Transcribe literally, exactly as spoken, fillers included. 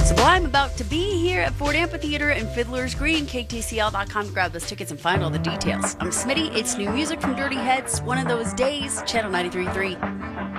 So boy, I'm about to be here at Ford Amphitheater in Fiddler's Green. K T C L dot com to grab those tickets and find all the details. I'm Smitty. It's new music from Dirty Heads. One of those days. Channel ninety-three point three.